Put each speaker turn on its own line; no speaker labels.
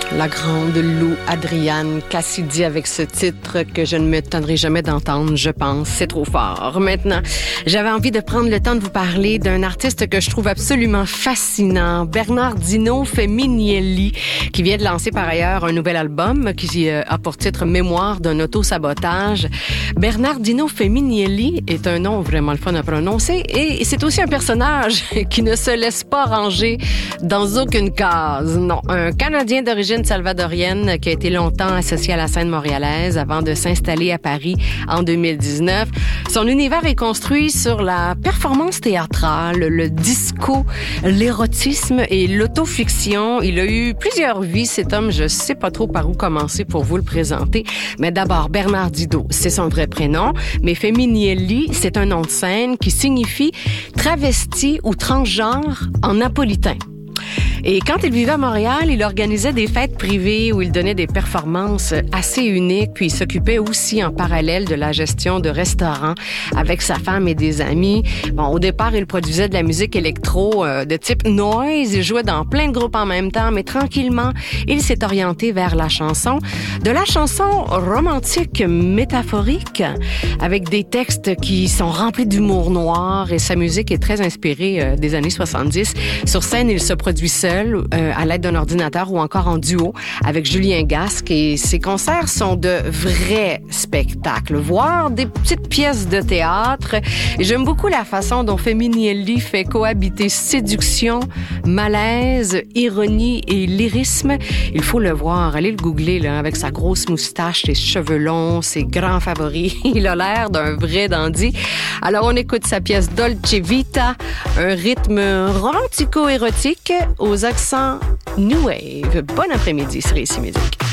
La grande Lou Adrienne Cassidy avec ce titre que je ne m'étonnerai jamais d'entendre, je pense. C'est trop fort. Maintenant, j'avais envie de prendre le temps de vous parler d'un artiste que je trouve absolument fascinant, Bernardino Feminielli, qui vient de lancer par ailleurs un nouvel album qui a pour titre Mémoire d'un auto-sabotage. Bernardino Feminielli est un nom vraiment le fun à prononcer et c'est aussi un personnage qui ne se laisse pas ranger dans aucune case. Non, un Canadien d'origine salvadorienne qui a été longtemps associé à la scène montréalaise avant de s'installer à Paris en 2019. Son univers est construit sur la performance théâtrale, le disco, l'érotisme et l'autofiction. Il a eu plusieurs vies, cet homme. Je sais pas trop par où commencer pour vous le présenter. Mais d'abord, Bernardino, c'est son vrai prénom. Mais Feminielli, c'est un nom de scène qui signifie travesti ou transgenre en napolitain. Et quand il vivait à Montréal, il organisait des fêtes privées où il donnait des performances assez uniques, puis il s'occupait aussi en parallèle de la gestion de restaurants avec sa femme et des amis. Bon, au départ, il produisait de la musique électro de type noise, il jouait dans plein de groupes en même temps, mais tranquillement, il s'est orienté vers la chanson. De la chanson romantique métaphorique, avec des textes qui sont remplis d'humour noir, et sa musique est très inspirée des années 70. Sur scène, il se produit seul, à l'aide d'un ordinateur ou encore en duo avec Julien Gasque, et ses concerts sont de vrais spectacles, voire des petites pièces de théâtre. Et j'aime beaucoup la façon dont Feminielli fait cohabiter séduction, malaise, ironie et lyrisme. Il faut le voir, allez le googler là, avec sa grosse moustache, ses cheveux longs, ses grands favoris. Il a l'air d'un vrai dandy. Alors on écoute sa pièce Dolce Vita, un rythme romantico-érotique aux accents New Wave. Bon après-midi sur Ici Musique.